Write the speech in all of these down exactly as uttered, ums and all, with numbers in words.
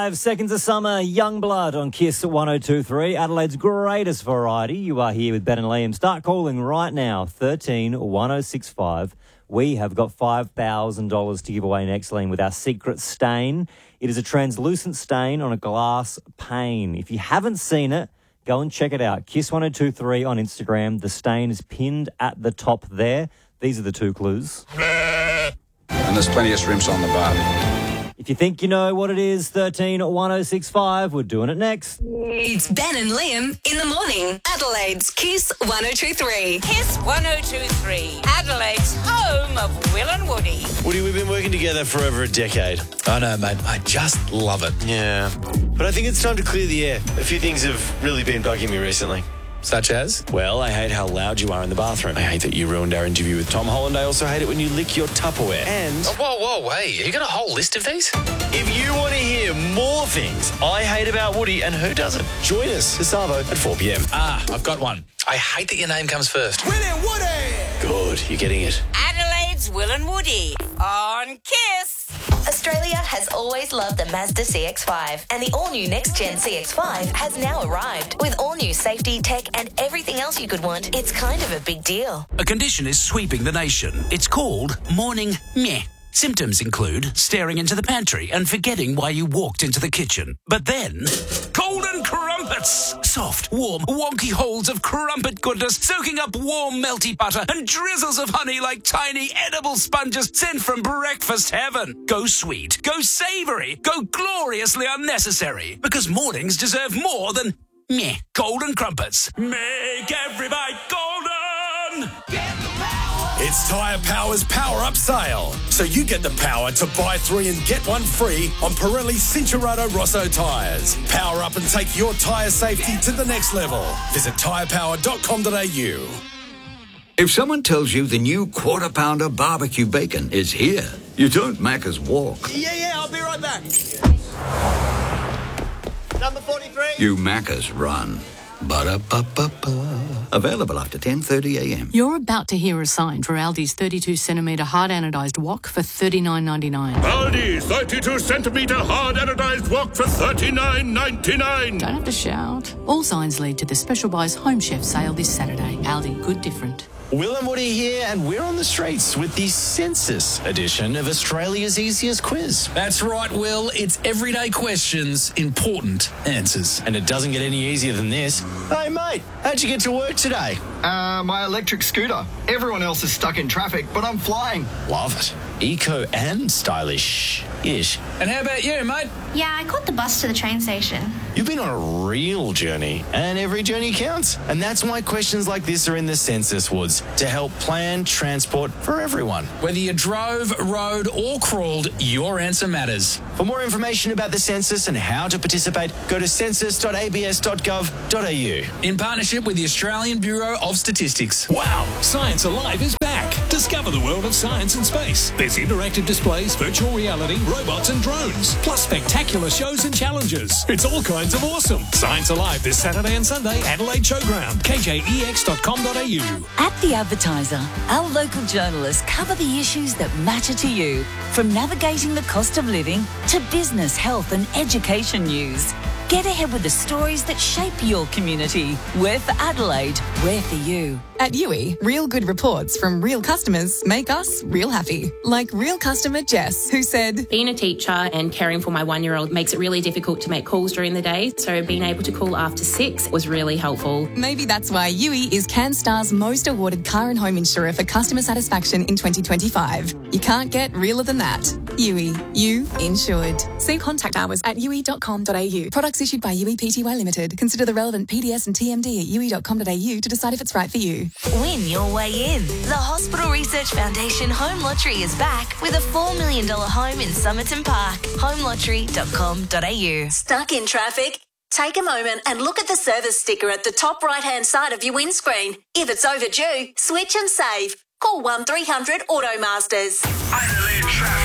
Five Seconds of Summer, Youngblood on Kiss one oh two point three, Adelaide's greatest variety. You are here with Ben and Liam. Start calling right now, thirteen one oh six five. We have got five thousand dollars to give away next, Liam, with our secret stain. It is a translucent stain on a glass pane. If you haven't seen it, go and check it out. Kiss one oh two point three on Instagram. The stain is pinned at the top there. These are the two clues. And there's plenty of shrimps on the barbie. If you think you know what it is, thirteen one oh six five, we're doing it next. It's Ben and Liam in the morning. Adelaide's Kiss one oh two point three. Kiss one oh two point three, Adelaide's home of Will and Woody. Woody, we've been working together for over a decade. I know, mate. I just love it. Yeah. But I think it's time to clear the air. A few things have really been bugging me recently. Such as? Well, I hate how loud you are in the bathroom. I hate that you ruined our interview with Tom Holland. I also hate it when you lick your Tupperware. And... Oh, whoa, whoa, wait. You got a whole list of these? if you want to hear more things I hate about Woody, and who doesn't, join us this Savo at four p.m. Ah, I've got one. I hate that your name comes first. Will and Woody! Good, you're getting it. Adelaide's Will and Woody on Kiss. Australia has always loved the Mazda C X five, and the all-new next-gen C X five has now arrived. With all-new safety, tech, and everything else you could want, it's kind of a big deal. A condition is sweeping the nation. It's called morning meh. Symptoms include staring into the pantry and forgetting why you walked into the kitchen. But then, golden crumpets! Soft, warm, wonky holes of crumpet goodness soaking up warm, melty butter and drizzles of honey like tiny edible sponges sent from breakfast heaven. Go sweet, go savoury, go gloriously unnecessary. Because mornings deserve more than meh. Golden crumpets. Make every bite golden! It's Tyre Power's Power Up Sale. So you get the power to buy three and get one free on Pirelli Cincherato Rosso tyres. Power up and take your tyre safety to the next level. Visit tyre power dot com dot a u. If someone tells you the new Quarter Pounder barbecue bacon is here, you don't Macca's walk. Yeah, yeah, I'll be right back. Number forty-three. You Macca's run. Ba-da-ba-ba-ba. Available after ten thirty a.m. You're about to hear a sign for Aldi's thirty-two centimetre hard anodised wok for thirty-nine ninety-nine. Aldi's thirty-two centimetre hard anodised wok for thirty-nine ninety-nine. Don't have to shout. All signs lead to the Special Buys Home Chef sale this Saturday. Aldi, good different. Will and Woody here, and we're on the streets with the census edition of Australia's easiest quiz. That's right, Will. It's everyday questions, important answers. And it doesn't get any easier than this. Hey, mate, how'd you get to work today? Uh, my electric scooter. Everyone else is stuck in traffic, but I'm flying. Love it. Eco and stylish-ish. And how about you, mate? Yeah, I caught the bus to the train station. You've been on a real journey, and every journey counts. And that's why questions like this are in the Census Woods, to help plan transport for everyone. Whether you drove, rode, or crawled, your answer matters. For more information about the census and how to participate, go to census dot a b s dot gov dot a u. In partnership with the Australian Bureau of Statistics. Wow! Science Alive is back. Discover the world of science and space. There's interactive displays, virtual reality, robots and drones, plus spectacular shows and challenges. It's all kinds of awesome. Science Alive this Saturday and Sunday, Adelaide Showground, k j e x dot com dot a u. At The Advertiser, our local journalists cover the issues that matter to you, from navigating the cost of living to business, health and education news. Get ahead with the stories that shape your community. We're for Adelaide. We're for you. At U I, real good reports from real customers make us real happy. Like real customer Jess, who said, being a teacher and caring for my one-year-old makes it really difficult to make calls during the day, so being able to call after six was really helpful. Maybe that's why U I is CanStar's most awarded car and home insurer for customer satisfaction in twenty twenty-five. You can't get realer than that. U I, you insured. See contact hours at u i dot com dot a u. Products issued by U I P T Y Limited. Consider the relevant P D S and T M D at u i dot com dot a u to decide if it's right for you. Win your way in. The Hospital Research Foundation Home Lottery is back with a four million dollars home in Somerton Park. home lottery dot com dot a u. Stuck in traffic? Take a moment and look at the service sticker at the top right-hand side of your windscreen. If it's overdue, switch and save. Call one three hundred Auto Masters. Adelaide Traffic.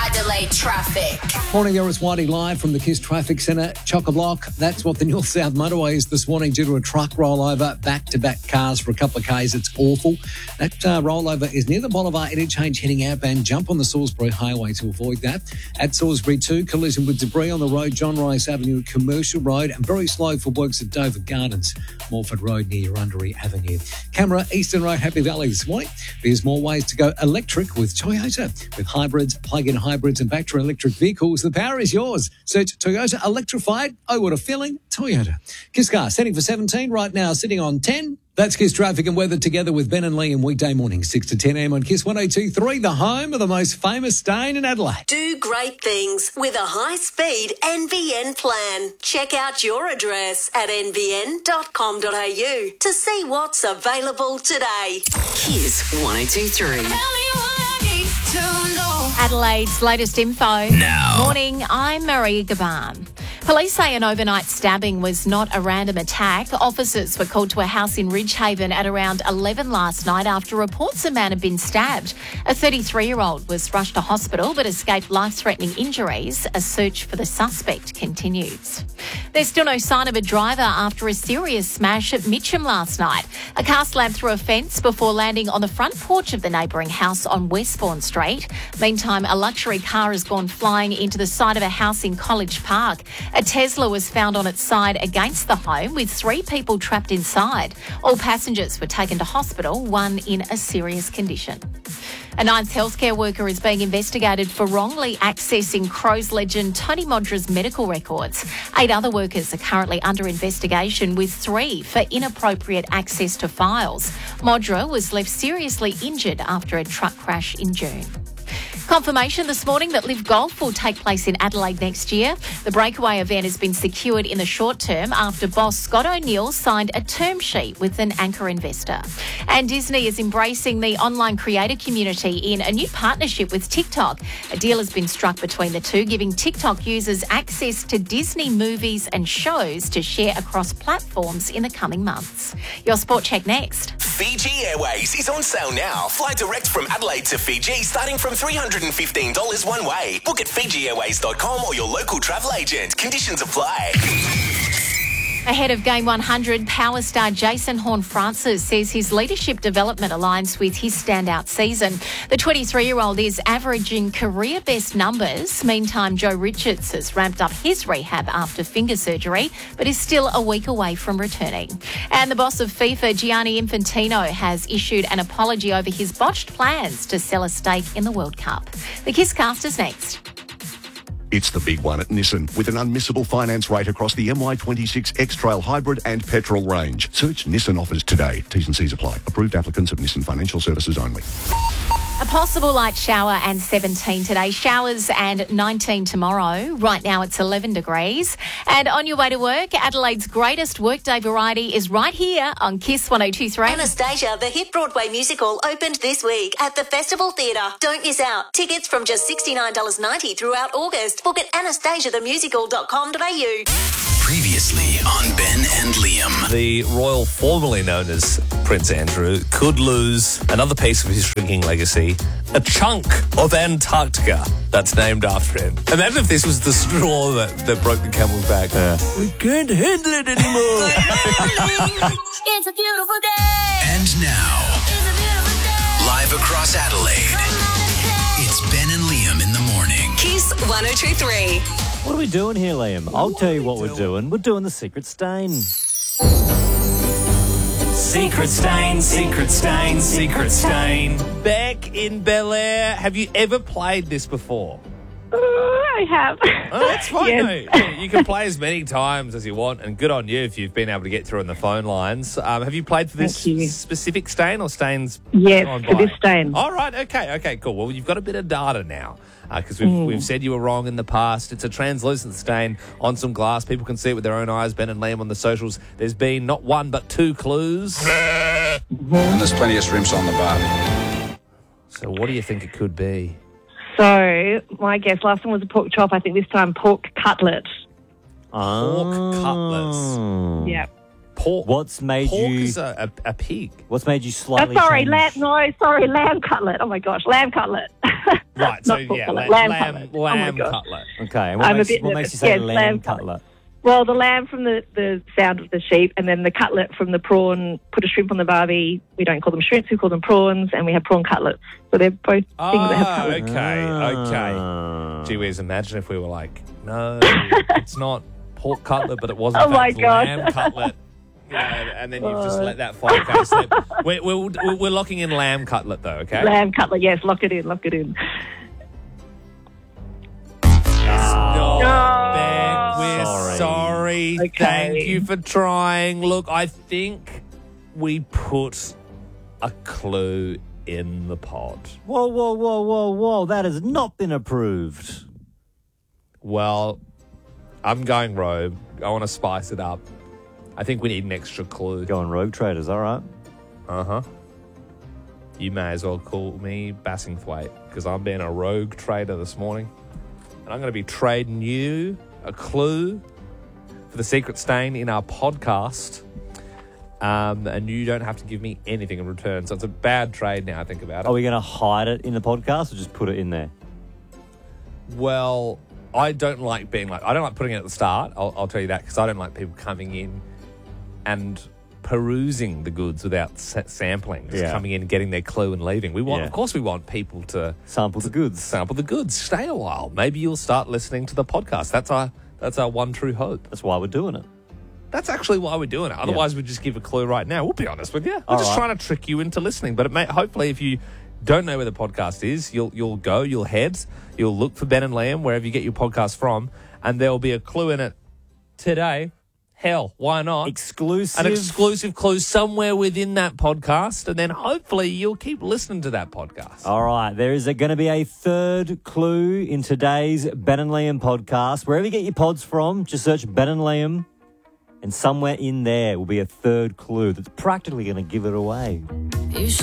Adelaide traffic. Morning, there is Whitey live from the KISS Traffic Centre. Chock-a-block. That's what the North-South motorway is this morning due to a truck rollover. Back-to-back cars for a couple of Ks. It's awful. That uh, rollover is near the Boulevard interchange heading outbound. Jump on the Salisbury Highway to avoid that. At Salisbury two, collision with debris on the road, John Rice Avenue, Commercial Road, and very slow for works at Dover Gardens, Morford Road near Urundaree Avenue. Camera, Eastern Road, Happy Valley this morning. There's more ways to go electric with Toyota. With hybrids, plug-in hybrids and battery electric vehicles, the power is yours. Search Toyota Electrified. Oh, what a feeling. Toyota. KISS Car, setting for seventeen right now, sitting on ten. That's KISS Traffic and Weather together with Ben and Liam weekday morning, six to ten a.m. on KISS one oh two point three, the home of the most famous stain in Adelaide. Do great things with a high-speed N V N plan. Check out your address at n v n dot com dot a u to see what's available today. KISS one oh two point three. Adelaide's latest info. Now. Morning, I'm Marie Gaban. Police say an overnight stabbing was not a random attack. Officers were called to a house in Ridgehaven at around eleven last night after reports a man had been stabbed. A thirty-three-year-old was rushed to hospital but escaped life-threatening injuries. A search for the suspect continues. There's still no sign of a driver after a serious smash at Mitcham last night. A car slammed through a fence before landing on the front porch of the neighbouring house on Westbourne Street. Meantime, a luxury car has gone flying into the side of a house in College Park. A Tesla was found on its side against the home with three people trapped inside. All passengers were taken to hospital, one in a serious condition. A Ninth healthcare worker is being investigated for wrongly accessing Crows legend Tony Modra's medical records. Eight other workers are currently under investigation, with three for inappropriate access to files. Modra was left seriously injured after a truck crash in June. Confirmation this morning that Live Golf will take place in Adelaide next year. The breakaway event has been secured in the short term after boss Scott O'Neill signed a term sheet with an anchor investor. And Disney is embracing the online creator community in a new partnership with TikTok. A deal has been struck between the two, giving TikTok users access to Disney movies and shows to share across platforms in the coming months. Your Sport Check next. Fiji Airways is on sale now. Fly direct from Adelaide to Fiji starting from three hundred fifteen dollars one way. Book at fiji airways dot com or your local travel agent. Conditions apply. Ahead of Game one hundred, power star Jason Horne-Francis says his leadership development aligns with his standout season. The twenty-three-year-old is averaging career-best numbers. Meantime, Joe Richards has ramped up his rehab after finger surgery, but is still a week away from returning. And the boss of FIFA, Gianni Infantino, has issued an apology over his botched plans to sell a stake in the World Cup. The KISS Cast is next. It's the big one at Nissan, with an unmissable finance rate across the M Y twenty-six X-Trail hybrid and petrol range. Search Nissan offers today. T's and C's apply. Approved applicants of Nissan Financial Services only. A possible light shower and seventeen today. Showers and nineteen tomorrow. Right now it's eleven degrees. And on your way to work, Adelaide's greatest workday variety is right here on KISS one oh two point three. Anastasia, the hit Broadway musical, opened this week at the Festival Theatre. Don't miss out. Tickets from just sixty-nine dollars ninety throughout August. Book at anastasia the musical dot com dot a u. Previously on Ben and Liam. The royal formerly known as Prince Andrew could lose another piece of his shrinking legacy, a chunk of Antarctica that's named after him. Imagine if this was the straw that, that broke the camel's back. Yeah. We can't handle it anymore. It's a beautiful day. And now, live across Adelaide, it's Ben and Liam in the morning. KISS one oh two point three. What are we doing here, Liam? I'll tell you what we're doing. We're doing the secret stain. Secret stain, secret stain, secret stain. Back in Bel Air. Have you ever played this before? Uh, I have. Oh, that's fine. Yes. No, you can play as many times as you want, and good on you if you've been able to get through on the phone lines. Um, have you played for this specific stain or stains? Yes, on for by? this stain. All right, okay, okay, cool. Well, you've got a bit of data now. Because uh, we've, Mm. we've said you were wrong in the past. It's a translucent stain on some glass. People can see it with their own eyes. Ben and Liam on the socials. There's been not one but two clues. And there's plenty of shrimps on the barbie. So what do you think it could be? So, my guess, last time was a pork chop. I think this time pork cutlet. Pork cutlets. Yeah. Pork. What's made pork you... is a, a, a pig. What's made you Oh, slightly sorry, change... lamb, no, sorry, lamb cutlet. Oh, my gosh, lamb cutlet. Right, so Not pork yeah, cutlet, lamb, lamb lamb, cutlet. Oh, my lamb God. cutlet. Okay, and what, I'm a makes, bit what nervous. makes you say Yes, lamb, lamb cutlet? Well, the lamb from the, the sound of the sheep, and then the cutlet from the prawn. Put a shrimp on the barbie. We don't call them shrimps, we call them prawns, and we have prawn cutlets. So they're both things that have Oh, cutlets. okay, Ah. okay. Gee whiz, imagine if we were like, no, it's not pork cutlet, but it wasn't Oh, my fact gosh. lamb cutlet. You know, and then you've just Oh. let that fire go. So we're, we're, we're locking in lamb cutlet, though, okay? Lamb cutlet, yes. Lock it in, lock it in. No, No. Beck, we're Sorry. sorry. Okay. Thank you for trying. Look, I think we put a clue in the pod. Whoa, whoa, whoa, whoa, whoa. That has not been approved. Well, I'm going rogue. I want to spice it up. I think we need an extra clue. Going rogue traders, all right. Uh-huh. You may as well call me Bassingthwaite because I'm being a rogue trader this morning. And I'm going to be trading you a clue for the secret stain in our podcast. Um, and you don't have to give me anything in return. So it's a bad trade now I think about it. Are we going to hide it in the podcast or just put it in there? Well, I don't like being like, I don't like putting it at the start. I'll, I'll tell you that because I don't like people coming in and perusing the goods without sa- sampling, just Yeah. coming in, getting their clue and leaving. We want, Yeah. of course, we want people to Sample the goods. sample the goods, stay a while. Maybe you'll start listening to the podcast. That's our that's our one true hope. That's why we're doing it. That's actually why we're doing it. Otherwise, we'd just give a clue right now. We'll be honest with you. We're All just right. trying to trick you into listening. But it may, hopefully, if you don't know where the podcast is, you'll you'll go, you'll head, you'll look for Ben and Liam wherever you get your podcast from, and there will be a clue in it today. Hell, why not? Exclusive. An exclusive clue somewhere within that podcast, and then hopefully you'll keep listening to that podcast. All right, there is going to be a third clue in today's Ben and Liam podcast. Wherever you get your pods from, just search Ben and Liam, and somewhere in there will be a third clue that's practically going to give it away.